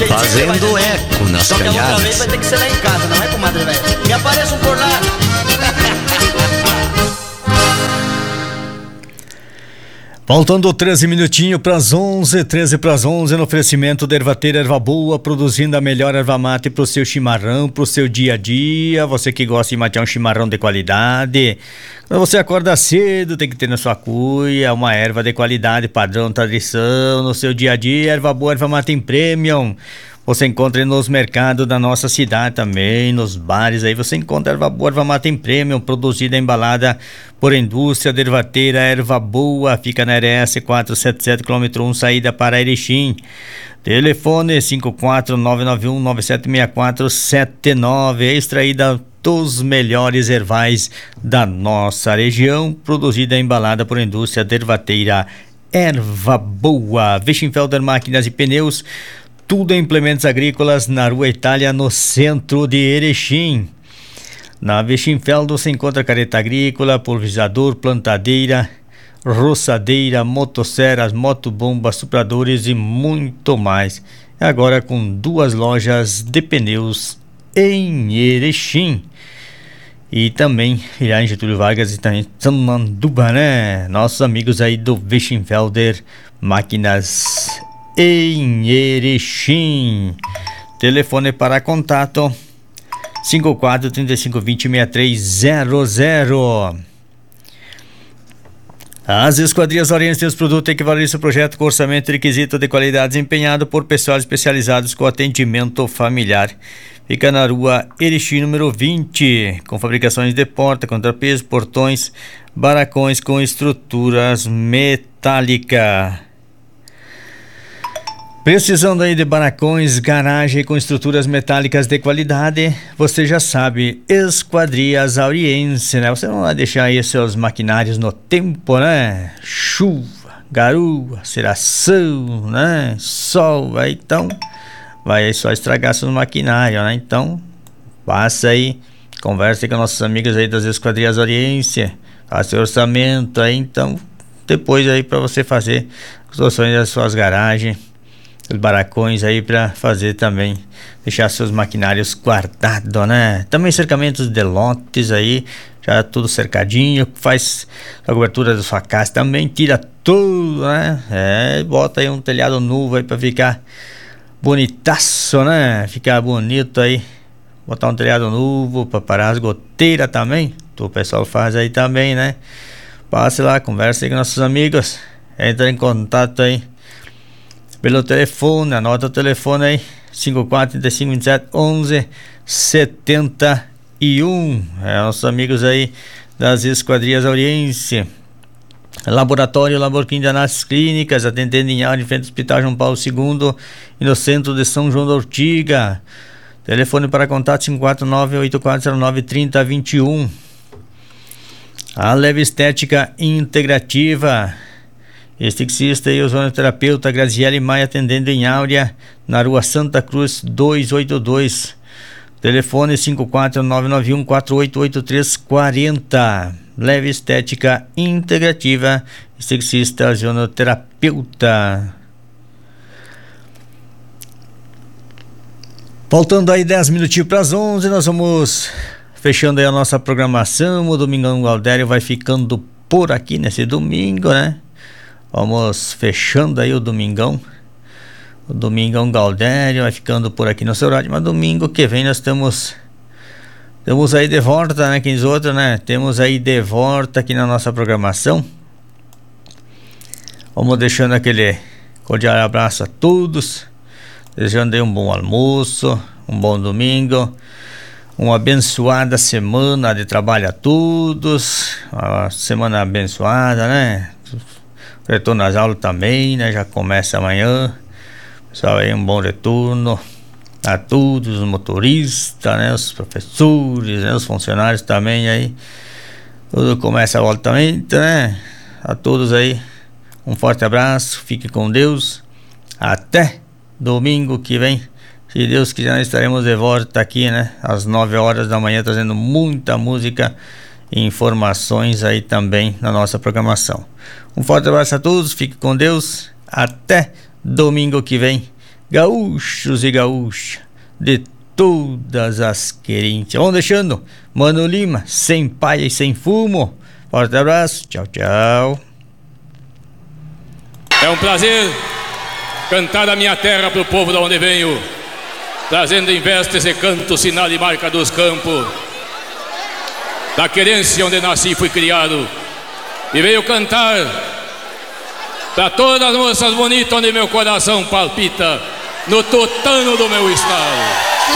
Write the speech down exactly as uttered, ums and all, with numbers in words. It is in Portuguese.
Fazendo eco nas Só que a outra canhadas. vez vai ter que ser lá em casa, não é, comadre velho? Me apareçam por lá. Faltando treze minutinhos para as onze, treze para as onze, no oferecimento da Ervateira Erva Boa, produzindo a melhor erva mate para o seu chimarrão, para o seu dia a dia. Você que gosta de matear um chimarrão de qualidade. Quando você acorda cedo, tem que ter na sua cuia uma erva de qualidade, padrão, tradição, no seu dia a dia. Erva Boa, Erva Mate em Premium. Você encontra nos mercados da nossa cidade também, nos bares aí, você encontra erva boa, erva mate em Premium, produzida e embalada por indústria de ervateira Erva Boa, fica na R S quatrocentos e setenta e sete, quilômetro um, saída para Erechim. Telefone cinco quatro nove nove um nove sete seis quatro sete nove, extraída dos melhores ervais da nossa região, produzida e embalada por indústria de ervateira Erva Boa. Weschenfelder Máquinas e Pneus, tudo em implementos agrícolas, na Rua Itália, no centro de Erechim. Na Weschenfelder você encontra carreta agrícola, pulverizador, plantadeira, roçadeira, motosserras, motobombas, supradores e muito mais. Agora com duas lojas de pneus em Erechim. E também já em Getúlio Vargas e também em Samanduba, né? Nossos amigos aí do Weschenfelder Máquinas em Erechim. Telefone para contato cinco quatro três cinco dois zero seis três zero zero. As Esquadrias Orientes tem os produtos equivalentes ao projeto com orçamento e requisito de qualidade desempenhado por pessoal especializados com atendimento familiar. Fica na Rua Erechim, número vinte, com fabricações de porta, contrapeso, portões, barracões com estruturas metálicas. Precisando aí de barracões, garagem com estruturas metálicas de qualidade, você já sabe, Esquadrias Auriense, né? Você não vai deixar aí seus maquinários no tempo, né? Chuva, garoa, cerração, né? Sol, aí então vai aí só estragar seus maquinários, né? Então, passa aí, conversa aí com nossos amigos aí das Esquadrias Auriense, faça seu orçamento aí, então, depois aí para você fazer as soluções das suas garagens, os barracões aí para fazer também, deixar seus maquinários guardados, né? Também cercamentos de lotes aí, já tudo cercadinho, faz a cobertura da sua casa também, tira tudo, né? É, bota aí um telhado novo aí para ficar bonitaço, né? Ficar bonito aí, botar um telhado novo para parar as goteiras também, o pessoal faz aí também, né? Passe lá, conversa aí com nossos amigos, entra em contato aí pelo telefone, anota o telefone aí, cinco quatro três cinco dois sete um um sete um. É, nossos amigos aí das Esquadrias Auriense. Laboratório Laborquim de Análises Clínicas, atendendo em área em frente ao Hospital João Paulo segundo e no centro de São João da Ortiga. Telefone para contato cinco quatro nove oito quatro zero nove três zero dois um. A Leve Estética Integrativa, esteticista e ozonoterapeuta Graziele Maia, atendendo em Áurea, na Rua Santa Cruz duzentos e oitenta e dois. Telefone cinco quatro nove nove um quatro oito oito três quatro zero. Leve Estética Integrativa, esteticista, ozonoterapeuta. Faltando aí dez minutinhos para as onze, nós vamos fechando aí a nossa programação. O Domingão Galdério vai ficando por aqui nesse domingo, né? Vamos fechando aí o Domingão. O Domingão Galdério vai ficando por aqui no seu rádio, mas domingo que vem nós temos Temos aí de volta, né, quem outros, né? Temos aí de volta aqui na nossa programação. Vamos deixando aquele cordial abraço a todos, desejando aí um bom almoço, um bom domingo, uma abençoada semana de trabalho a todos, uma semana abençoada, né? Retorno às aulas também, né? Já começa amanhã. Pessoal, aí um bom retorno a todos, os motoristas, né? Os professores, né? Os funcionários também aí. Tudo começa a volta também, né? A todos aí, um forte abraço, fique com Deus. Até domingo que vem. Se Deus quiser, nós estaremos de volta aqui, né? Às nove horas da manhã, trazendo muita música e informações aí também na nossa programação. Um forte abraço a todos, fique com Deus, até domingo que vem, gaúchos e gaúchas de todas as querências. Vamos deixando, Mano Lima, sem palha e sem fumo. Forte abraço, tchau, tchau. É um prazer cantar a minha terra pro povo de onde venho, trazendo em vestes e canto, sinal e marca dos campos, da querência onde nasci e fui criado. E veio cantar pra todas as moças bonitas onde meu coração palpita, no tutano do meu estado.